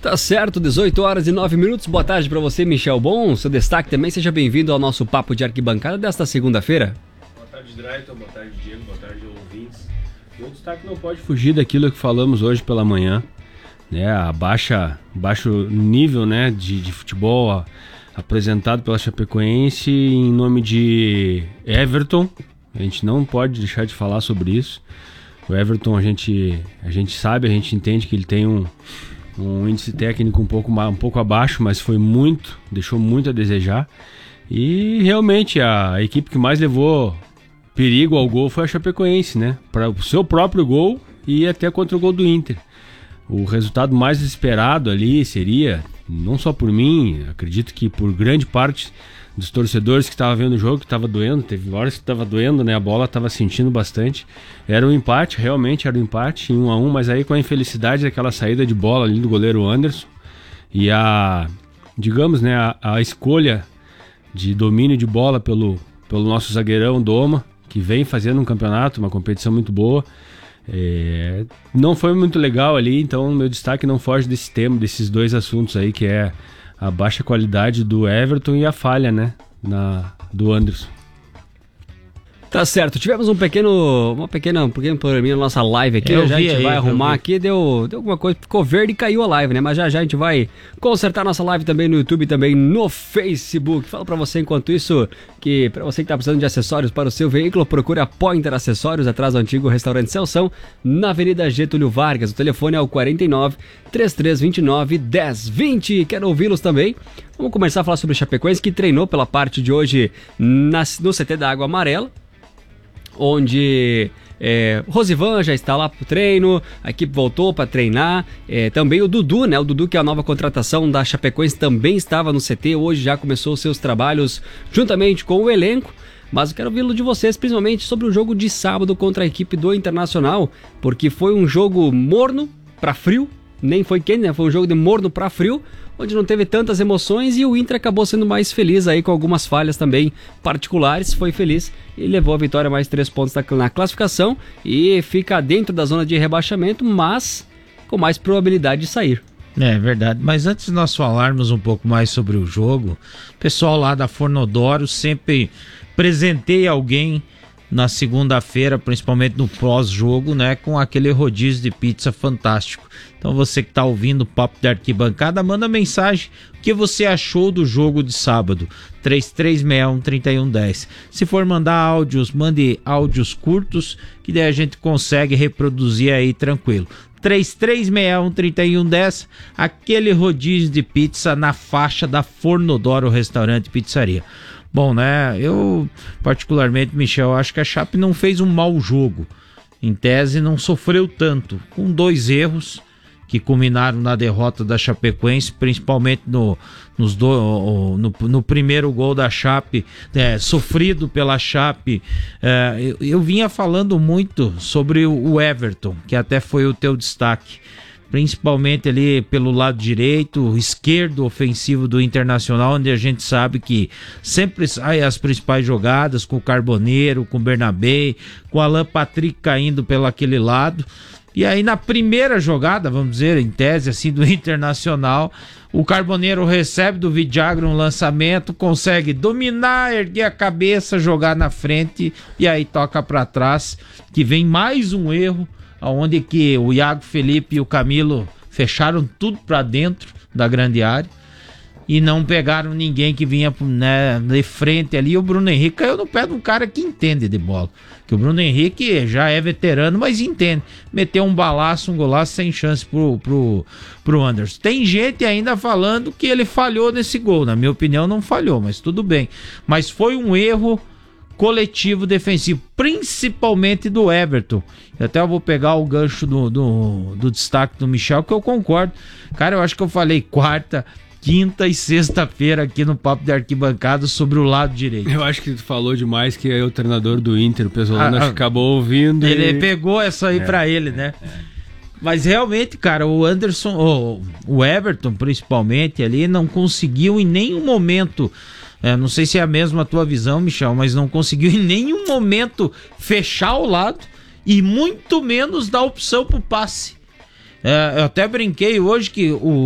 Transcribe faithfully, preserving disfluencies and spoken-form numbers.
Tá certo, dezoito horas e nove minutos. Boa tarde pra você, Michel Bon. Seu destaque também, seja bem-vindo ao nosso Papo de Arquibancada desta segunda-feira. Boa tarde, Drayton. Boa tarde, Diego. Boa tarde, ouvintes. O destaque não pode fugir daquilo que falamos hoje pela manhã, né? A baixa, baixo nível, né, de, de futebol a, apresentado pela Chapecoense em nome de Everton. A gente não pode deixar de falar sobre isso. O Everton, a gente, a gente sabe, a gente entende que ele tem um um índice técnico um pouco, um pouco abaixo, mas foi muito, deixou muito a desejar. E realmente a equipe que mais levou perigo ao gol foi a Chapecoense, né? Para o seu próprio gol e até contra o gol do Inter. O resultado mais esperado ali seria, não só por mim, acredito que por grande parte dos torcedores que estavam vendo o jogo, que estava doendo, teve horas que estava doendo, né? A bola estava sentindo bastante. Era um empate, realmente era um empate, em um a um, mas aí com a infelicidade daquela saída de bola ali do goleiro Anderson e a, digamos, né, a, a escolha de domínio de bola pelo, pelo nosso zagueirão Doma, que vem fazendo um campeonato, uma competição muito boa. É, não foi muito legal ali, então meu destaque não foge desse tema, desses dois assuntos aí, que é a baixa qualidade do Everton e a falha, né, na, do Anderson. Tá certo, tivemos um pequeno, uma pequena, um pequeno probleminha na nossa live aqui, já a gente aí, vai arrumar aqui, deu, deu alguma coisa, ficou verde e caiu a live, né, mas já já a gente vai consertar nossa live também no YouTube e também no Facebook. Falo pra você enquanto isso, que pra você que tá precisando de acessórios para o seu veículo, procure a Pointer Acessórios, atrás do antigo restaurante Celção, na Avenida Getúlio Vargas. O telefone é o quarenta e nove, trinta e três vinte e nove, dez vinte. Quero ouvi-los também. Vamos começar a falar sobre o Chapecoense, que treinou pela parte de hoje na, no C T da Água Amarela, onde é, Rosivan já está lá pro treino, a equipe voltou para treinar, é, também o Dudu, né, o Dudu, que é a nova contratação da Chapecoense, também estava no C T, hoje já começou os seus trabalhos juntamente com o elenco. Mas eu quero ouvi-lo de vocês, principalmente sobre o jogo de sábado contra a equipe do Internacional, porque foi um jogo morno para frio, nem foi quente, né? Foi um jogo de morno para frio, onde não teve tantas emoções e o Inter acabou sendo mais feliz aí com algumas falhas também particulares, foi feliz e levou a vitória, mais três pontos na classificação e fica dentro da zona de rebaixamento, mas com mais probabilidade de sair. É verdade, mas antes de nós falarmos um pouco mais sobre o jogo, o pessoal lá da Fornodoro sempre presenteia alguém na segunda-feira, principalmente no pós-jogo, né, com aquele rodízio de pizza fantástico. Então você que está ouvindo o Papo de Arquibancada, manda mensagem o que você achou do jogo de sábado, três três seis um, três um um zero. Se for mandar áudios, mande áudios curtos, que daí a gente consegue reproduzir aí tranquilo. três três seis um, três um um zero, aquele rodízio de pizza na faixa da Fornodoro Restaurante e Pizzaria. Bom, né, eu particularmente, Michel, acho que a Chape não fez um mau jogo. Em tese, não sofreu tanto, com dois erros que culminaram na derrota da Chapecoense, principalmente no, nos do, no, no primeiro gol da Chape, é, sofrido pela Chape. É, eu, eu vinha falando muito sobre o Everton, que até foi o teu destaque, principalmente ali pelo lado direito, esquerdo ofensivo do Internacional, onde a gente sabe que sempre sai as principais jogadas, com o Carboneiro, com o Bernabé, com o Alan Patrick caindo pelo aquele lado. E aí na primeira jogada, vamos dizer, em tese assim, do Internacional, o Carboneiro recebe do Vidagra um lançamento, consegue dominar, erguer a cabeça, jogar na frente e aí toca para trás, que vem mais um erro, onde que o Iago Felipe e o Camilo fecharam tudo para dentro da grande área e não pegaram ninguém que vinha, né, de frente ali. O Bruno Henrique caiu no pé de um cara que entende de bola, que o Bruno Henrique já é veterano, mas entende, meteu um balaço, um golaço sem chance pro, pro, pro Anderson. Tem gente ainda falando que ele falhou nesse gol, na minha opinião não falhou, mas tudo bem, mas foi um erro coletivo defensivo, principalmente do Everton. Até eu vou pegar o gancho do, do, do destaque do Michel, que eu concordo. Cara, eu acho que eu falei quarta, quinta e sexta-feira aqui no Papo de Arquibancada sobre o lado direito. Eu acho que tu falou demais, que é o treinador do Inter, o Pesolano, ah, acabou ouvindo. Ele e... pegou essa aí é, pra ele, né? É, é. Mas realmente, cara, o Anderson, o, o Everton principalmente ali, não conseguiu em nenhum momento... É, não sei se é a mesma tua visão, Michel, mas não conseguiu em nenhum momento fechar o lado e muito menos dar opção pro passe. É, eu até brinquei hoje que o